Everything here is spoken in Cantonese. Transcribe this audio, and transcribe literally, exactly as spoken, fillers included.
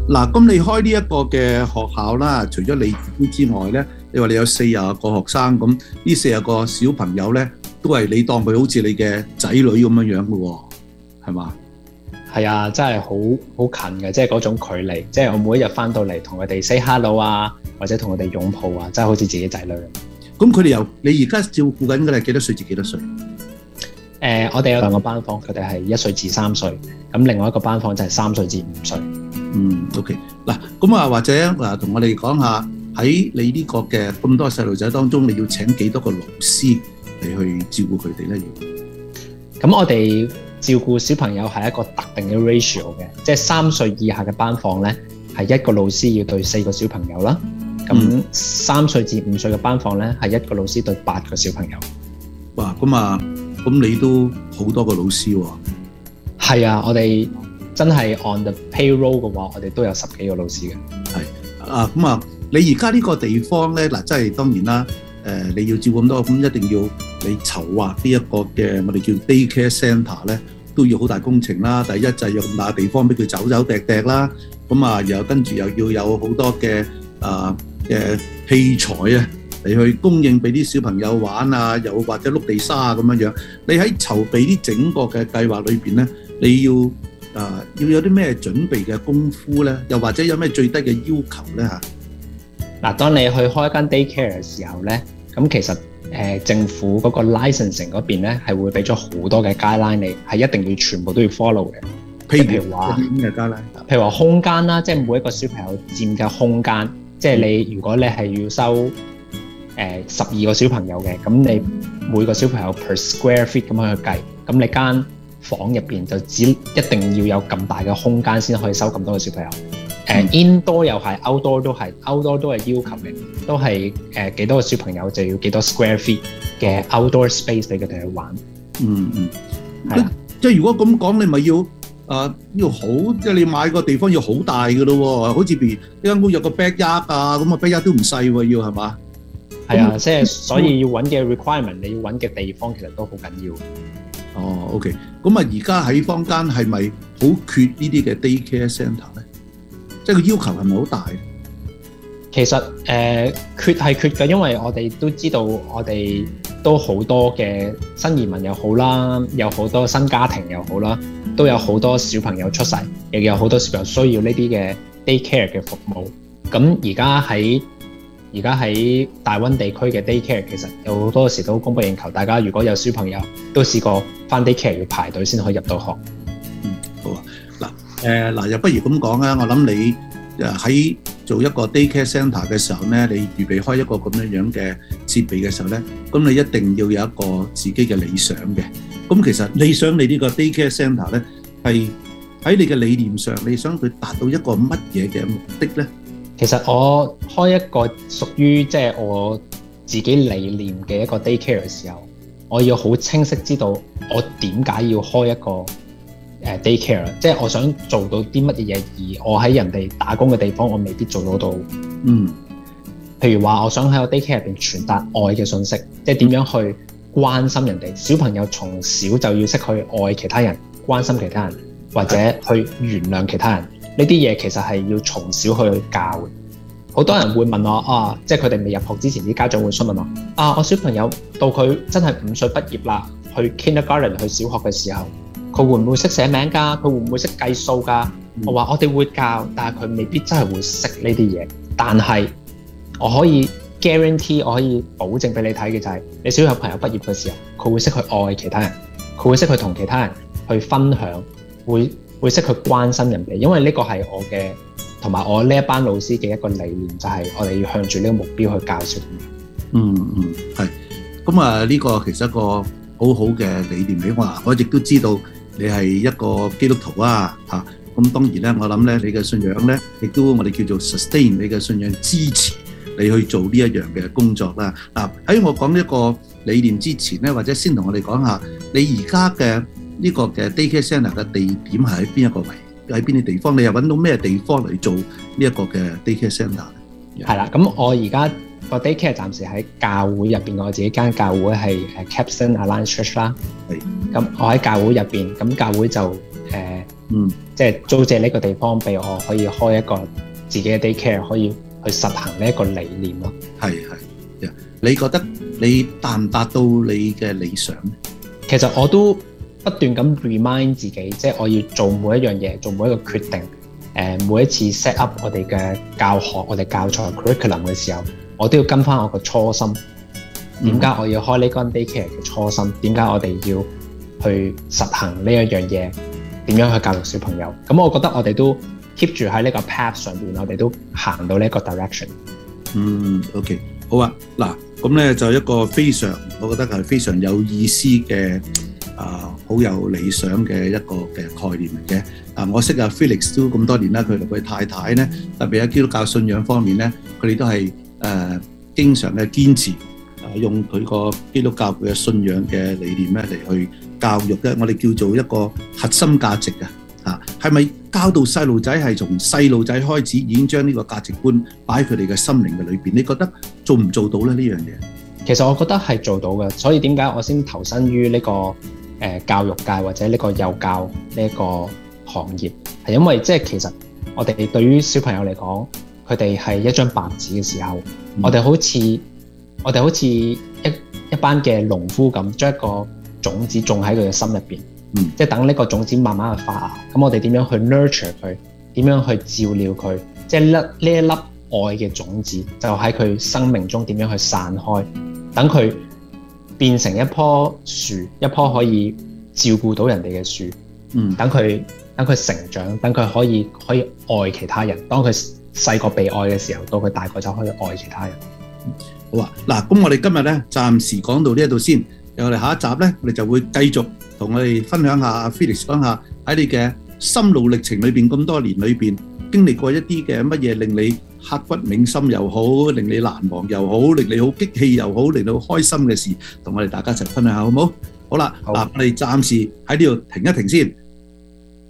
嗱，咁你開呢一個嘅學校啦，除咗你自己之外咧，你話你有四十個學生，咁呢四十個小朋友咧，都係你當佢好似你嘅仔女咁樣樣嘅喎，係嘛？ 係啊，真係好好近嘅，即係嗰種距離，即係我每一日翻到嚟同佢哋 say hello 啊，或者同佢哋擁抱啊，真係好似自己仔女。 咁佢哋又你而家照顧緊嘅係幾多歲至幾多歲？ 誒、呃，我哋有兩個班房，佢哋係一歲至三歲，咁另外一個班房就係三歲至五歲。 嗯 ，OK，嗱，咁啊，或者嗱，同我哋講下喺你呢個嘅咁多細路仔當中，你要請幾多個老師嚟去照顧佢哋咧？要咁我哋照顧小朋友係一個特定嘅 ratio 嘅，即係三歲以下嘅班房咧，係一個老師要對四個小朋友啦。咁三歲至五歲嘅班房咧，係一個老師對八個小朋友。 哇，咁啊〜咁你都好多個老師喎？ 係啊，我哋真係 on the payroll 嘅話，我哋都有十幾個老師嘅。 係啊，咁啊，你而家呢個地方咧，嗱，真係當然啦。誒、呃，你要照顧咁多，咁一定要你籌劃呢一個嘅我哋叫 daycare centre 咧，都要好大工程啦。第一就係有咁大嘅地方俾佢走走趯趯啦。咁啊，然後跟住又要有好多嘅啊嘅器材啊，嚟去供應俾啲小朋友玩啊，又或者碌地沙啊咁樣樣。你喺籌備啲整個嘅計劃裏邊咧，你要啊要有啲咩準備嘅功夫咧？又或者有咩最低嘅要求咧嚇？ 嗱，當你去開一間 daycare 嘅時候咧，咁其實誒、呃、政府嗰個 licensing 嗰邊咧係會俾咗好多嘅 guideline，你係一定要全部都要 follow 嘅。譬如話咩 guideline？譬如話空間啦，即係每一個小朋友佔嘅空間，即係你如果你係要收誒十二個小朋友嘅，咁你每個小朋友 per square feet 咁樣去計，咁你間房入邊就只一定要有咁大嘅空間先可以收咁多個小朋友。誒、uh, indoor 又係 outdoor 都係 outdoor 都係要求嘅，都係誒幾多個小朋友就要幾多 square feet 嘅 outdoor space 俾佢哋去玩。 嗯嗯， 係即係如果咁講，你咪要啊、呃、要好，即係你買個地方要好大嘅咯喎，好似譬如呢間屋有個 backyard 啊，咁啊 backyard 都唔細喎，要係嘛？ 係啊，即係所以要揾嘅 requirement，你要揾嘅地方其實都好緊要。 哦 ，OK，咁啊，而家喺坊間係咪好缺呢啲嘅 daycare centre 咧？即係個要求係咪好大？ 其實誒、呃、缺係缺嘅，因為我哋都知道我哋都好多嘅新移民又好啦，有好多新家庭又好啦，都有好多小朋友出世，亦有好多小朋友需要呢啲嘅 daycare 嘅服務。咁而家喺而家喺大灣地區嘅 daycare 其實有好多時都供不應求，大家如果有小朋友都試過返 daycare 要排隊先可以入到學。 嗯，好啊。誒嗱，又不如咁講啊！我諗你誒喺做一個 daycare centre 嘅時候咧，你預備開一個咁樣樣嘅設備嘅時候咧，咁你一定要有一個自己嘅理想嘅。咁其實理想你呢個 daycare centre 咧，係喺你嘅理念上，你想佢達到一個乜嘢嘅目的咧？ 其實我開一個屬於即係我自己理念嘅一個 daycare 嘅時候，我要好清晰知道我點解要開一個誒 daycare，即係我想做到啲乜嘢嘢，而我喺人哋打工嘅地方，我未必做到到。 嗯， 譬如話，我想喺個 daycare 入邊傳達愛嘅信息，即係點樣去關心人哋。小朋友從小就要識去愛其他人、關心其他人，或者去原諒其他人。呢啲嘢其實係要從小去教嘅。好多人會問我啊，即係佢哋未入學之前，啲家長會詢問我啊，我小朋友到佢真係五歲畢業啦，去 kindergarten 去小學嘅時候，佢會唔會識寫名㗎？佢會唔會識計數㗎？嗯、我話我哋會教，但係佢未必真係會識呢啲嘢。但係我可以 guarantee，我可以保證俾你睇嘅就係、是，你小學朋友畢業嘅時候，佢會識去愛其他人，佢會識去同其他人去分享，會會識去關心人哋。因為呢個係我嘅同埋我呢一班老師嘅一個理念，就係、是、我哋要向住呢個目標去教小朋友。 嗯嗯，係。咁啊，呢個其實一個好好嘅理念俾我。我亦都知道。你係一個基督徒啊，嚇咁當然咧，我諗咧，你嘅信仰咧，亦都我哋叫做 sustain 你嘅信仰支持你去做呢一樣嘅工作啦。嗱，喺我講呢個理念之前咧，或者先同我哋講下，你而家嘅呢個嘅 daycare centre 嘅地點係喺邊一個位？喺邊啲地方？你又揾到咩地方嚟做呢一個嘅 daycare centre 咧？ 係啦，咁我而家個 daycare 暫時喺教會入邊，我自己間教會係誒 Capstan Alliance Church 啦。係。咁我喺教會入邊，咁教會就誒、呃、 嗯， 即係租借呢個地方俾我，可以開一個自己嘅 daycare，可以去實行呢一個理念咯。 係係，你覺得你達唔達到你嘅理想？ 其實我都不斷咁 remind 自己，即係我要做每一樣嘢，做每一個決定。誒、呃，每一次 set up 我哋嘅教學、我哋教材 curriculum 嘅時候，我都要跟翻我個初心。點解我要開呢間 daycare 嘅初心？點解我哋要去實行呢一樣嘢？點樣去教育小朋友？咁我覺得我哋都 keep 住喺呢個 path 上邊，我哋都行到呢一個 direction。 嗯 ，OK， 好啊。嗱，咁咧就一個非常，我覺得係非常有意思嘅啊，好、呃、有理想嘅一個嘅概念嚟嘅。啊，我識阿 Felix 都咁多年啦，佢同佢太太咧，特別喺基督教信仰方面咧，佢哋都係誒、呃、經常嘅堅持。用佢個基督教嘅信仰嘅理念咧嚟去教育咧，我哋叫做一個核心價值啊！啊，係咪教導細路仔係從細路仔開始已經將呢個價值觀擺喺佢哋嘅心靈嘅裏邊？你覺得做唔做到咧呢樣嘢？ 其實我覺得係做到嘅，所以點解我先投身於呢個誒教育界或者呢個幼教呢一個行業？係因為即係其實我哋對於小朋友嚟講，佢哋係一張白紙嘅時候，嗯、我哋好似我哋好似一一班嘅農夫咁，將一個種子種喺佢嘅心入邊，嗯、即係等呢個種子慢慢去發芽。咁我哋點樣去 nurture 佢？點樣去照料佢？即係呢呢一粒愛嘅種子，就喺佢生命中點樣去散開，等佢變成一棵樹，一棵可以照顧到人哋嘅樹。嗯，等佢等佢成長，等佢可以可以愛其他人。當佢細個被愛嘅時候，到佢大個就可以愛其他人。 好啊，嗱，咁我哋今日咧暫時講到呢一度先，我哋下一集咧，我哋就會繼續同我哋分享下 Felix 講下喺你嘅心路歷程裏邊咁多年裏邊經歷過一啲嘅乜嘢令你刻骨銘心又好，令你難忘又好，令你好激氣又好，令你好開心嘅事，同我哋大家一齊分享下好唔好？好啦，嗱，我哋暫時喺呢度停一停先。